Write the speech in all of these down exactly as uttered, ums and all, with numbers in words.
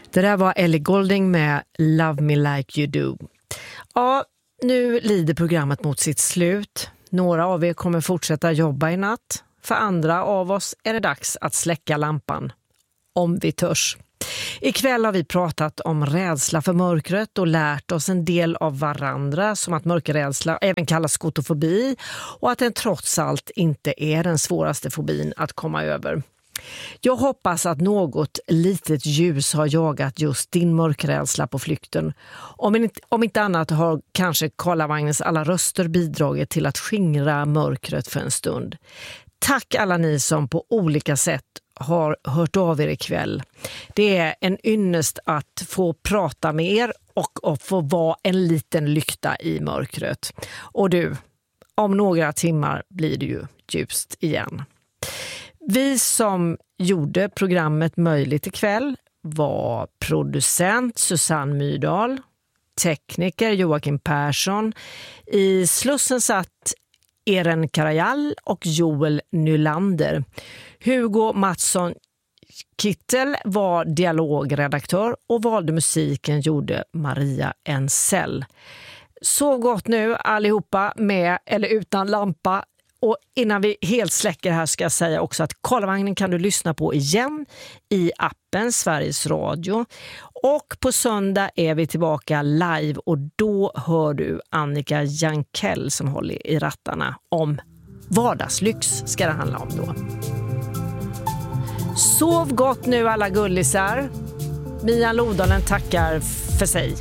Det där var Ellie Goulding med Love Me Like You Do. Ja, nu lider programmet mot sitt slut. Några av er kommer fortsätta jobba i natt. För andra av oss är det dags att släcka lampan. Om vi törs. Ikväll har vi pratat om rädsla för mörkret och lärt oss en del av varandra, som att mörkerrädsla även kallas skotofobi och att den trots allt inte är den svåraste fobin att komma över. Jag hoppas att något litet ljus har jagat just din mörkrädsla på flykten. Om inte, om inte annat har kanske Karlavagnens alla röster bidragit till att skingra mörkret för en stund. Tack alla ni som på olika sätt har hört av er ikväll. Det är en ynnest att få prata med er och att få vara en liten lykta i mörkret. Och du, om några timmar blir det ju ljust igen. Vi som gjorde programmet möjligt ikväll var producent Susanne Myrdal, tekniker Joakim Persson, i Slussen satt Eren Karajal och Joel Nylander. Hugo Mattsson Kittel var dialogredaktör och valde musiken gjorde Maria Ensell. Så gott nu allihopa med eller utan lampa. Och innan vi helt släcker här ska jag säga också att Karlavagnen kan du lyssna på igen i appen Sveriges Radio. Och på söndag är vi tillbaka live och då hör du Annika Jankell som håller i rattarna om vardagslyx ska det handla om då. Sov gott nu alla gullisar. Mia Lodalen tackar för sig.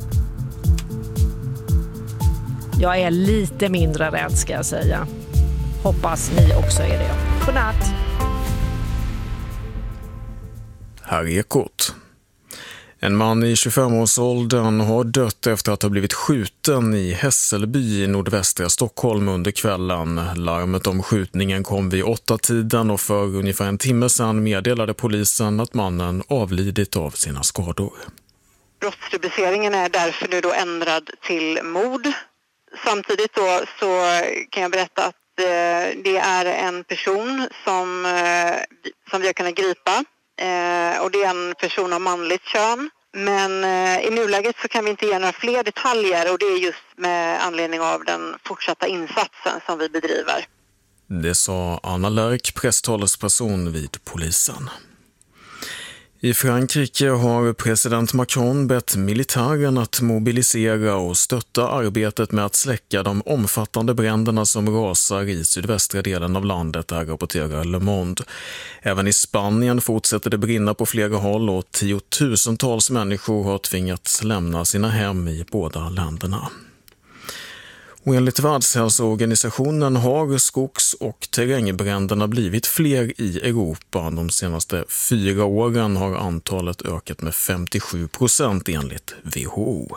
Jag är lite mindre rädd ska jag säga. Hoppas ni också är det. God natt. Här är Ekot. En man i tjugofem-årsåldern har dött efter att ha blivit skjuten i Hässelby i nordvästra Stockholm under kvällen. Larmet om skjutningen kom vid åtta tiden och för ungefär en timme sedan meddelade polisen att mannen avlidit av sina skador. Brottsrubriceringen är därför nu då ändrad till mord. Samtidigt då så kan jag berätta att det är en person som, som vi har kunnat gripa och det är en person av manligt kön. Men i nuläget så kan vi inte ge några fler detaljer och det är just med anledning av den fortsatta insatsen som vi bedriver. Det sa Anna Lärk, presstalesperson vid polisen. I Frankrike har president Macron bett militären att mobilisera och stötta arbetet med att släcka de omfattande bränderna som rasar i sydvästra delen av landet, där rapporterar Le Monde. Även i Spanien fortsätter det brinna på flera håll och tiotusentals människor har tvingats lämna sina hem i båda länderna. Och enligt Världshälsoorganisationen har skogs- och terrängbränderna blivit fler i Europa. De senaste fyra åren har antalet ökat med femtiosju procent enligt W H O.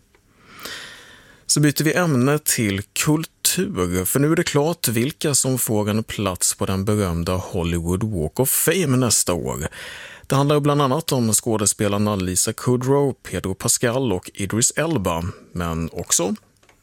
Så byter vi ämne till kultur, för nu är det klart vilka som får en plats på den berömda Hollywood Walk of Fame nästa år. Det handlar bland annat om skådespelarna Lisa Kudrow, Pedro Pascal och Idris Elba, men också...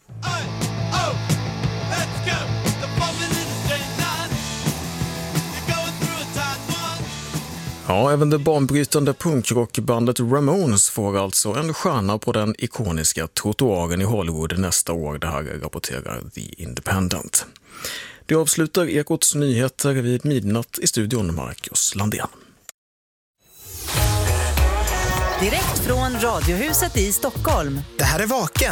Ja, även det banbrytande punkrockbandet Ramones får alltså en stjärna på den ikoniska trottoaren i Hollywood nästa år. Det här rapporterar The Independent. Det avslutar Ekots nyheter vid midnatt i studion Marcus Landén. Direkt från Radiohuset i Stockholm. Det här är Vaken